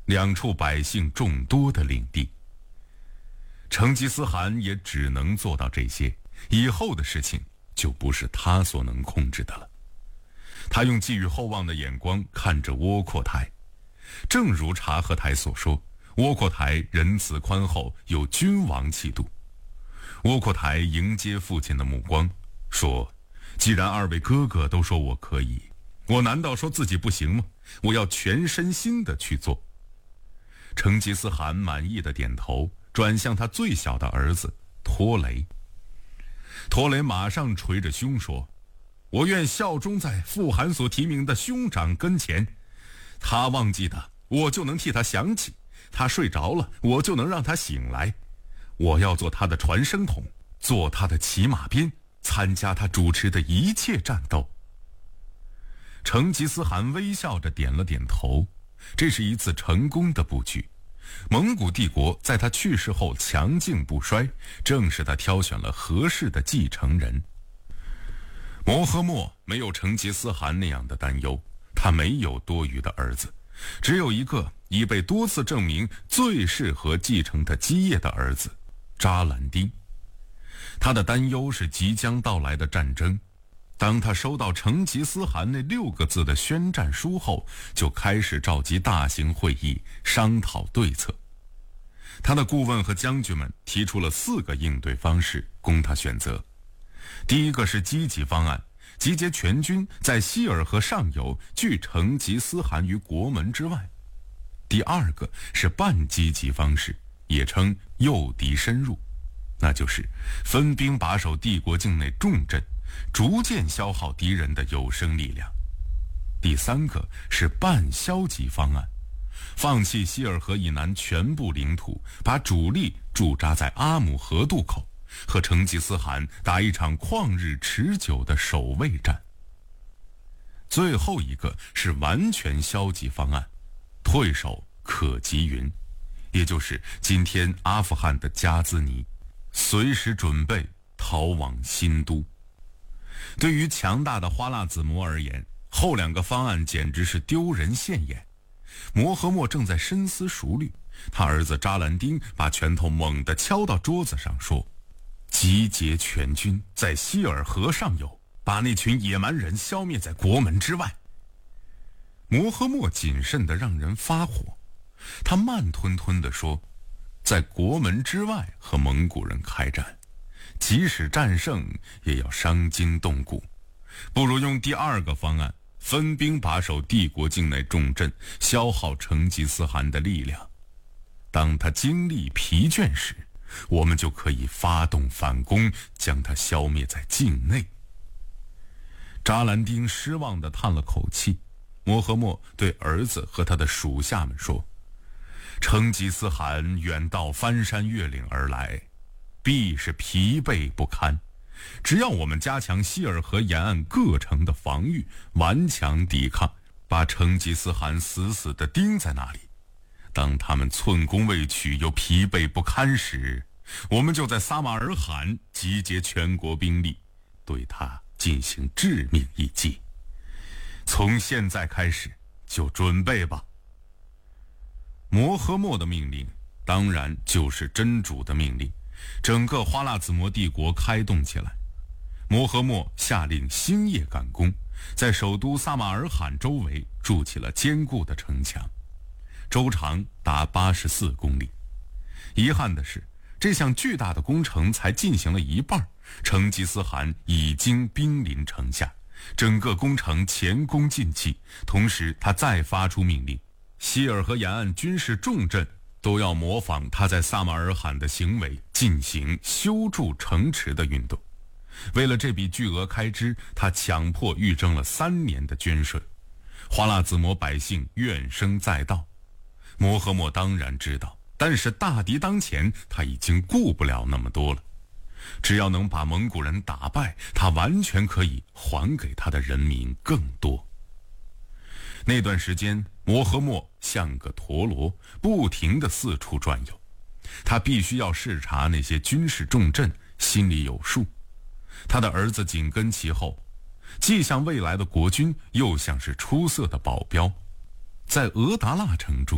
两处百姓众多的领地。成吉思汗也只能做到这些，以后的事情就不是他所能控制的了。他用寄予厚望的眼光看着窝阔台，正如察合台所说，窝阔台仁慈宽厚，有君王气度。窝阔台迎接父亲的目光，说：既然二位哥哥都说我可以，我难道说自己不行吗？我要全身心地去做。成吉思汗满意的点头，转向他最小的儿子拖雷。拖雷马上捶着胸说：我愿效忠在父汗所提名的兄长跟前，他忘记的我就能替他想起，他睡着了我就能让他醒来。我要做他的传声筒，做他的骑马鞭，参加他主持的一切战斗。成吉思汗微笑着点了点头，这是一次成功的布局。蒙古帝国在他去世后强劲不衰，正是他挑选了合适的继承人。摩诃末没有成吉思汗那样的担忧，他没有多余的儿子，只有一个已被多次证明最适合继承他基业的儿子扎兰丁。他的担忧是即将到来的战争。当他收到成吉思汗那6个字的宣战书后，就开始召集大型会议商讨对策。他的顾问和将军们提出了4个应对方式供他选择。第一个是积极方案，集结全军在希尔河上游拒成吉思汗于国门之外。第二个是半积极方式，也称诱敌深入，那就是分兵把守帝国境内重镇，逐渐消耗敌人的有生力量。第三个是半消极方案，放弃希尔河以南全部领土，把主力驻扎在阿姆河渡口，和成吉思汗打一场旷日持久的守卫战。最后一个是完全消极方案，退守可吉云，也就是今天阿富汗的加兹尼，随时准备逃往新都。对于强大的花剌子模而言，后2个方案简直是丢人现眼。摩诃末正在深思熟虑，他儿子扎兰丁把拳头猛地敲到桌子上说：集结全军在希尔河上游，把那群野蛮人消灭在国门之外。摩诃末谨慎得让人发火，他慢吞吞地说：在国门之外和蒙古人开战，即使战胜也要伤筋动骨，不如用第2个方案，分兵把守帝国境内重镇，消耗成吉思汗的力量。当他精力疲倦时，我们就可以发动反攻，将他消灭在境内。扎兰丁失望地叹了口气。摩诃末对儿子和他的属下们说：成吉思汗远道翻山越岭而来，必是疲惫不堪。只要我们加强希尔河沿岸各城的防御，顽强抵抗，把成吉思汗死死地钉在那里，当他们寸功未取又疲惫不堪时，我们就在撒马尔罕集结全国兵力，对他进行致命一击。从现在开始就准备吧。摩诃末的命令当然就是真主的命令，整个花剌子模帝国开动起来。摩诃末下令星夜赶工，在首都撒马尔罕周围筑起了坚固的城墙，周长达84公里。遗憾的是，这项巨大的工程才进行了一半，成吉思汗已经兵临城下，整个工程前功尽弃。同时他再发出命令，希尔河沿岸军事重镇都要模仿他在撒马尔罕的行为，进行修筑城池的运动。为了这笔巨额开支，他强迫预征了3年的捐税。花剌子模百姓怨声载道，摩诃末当然知道，但是大敌当前，他已经顾不了那么多了。只要能把蒙古人打败，他完全可以还给他的人民更多。那段时间，摩诃末像个陀螺，不停地四处转悠。他必须要视察那些军事重镇，心里有数。他的儿子紧跟其后，既像未来的国君，又像是出色的保镖。在额达腊城中，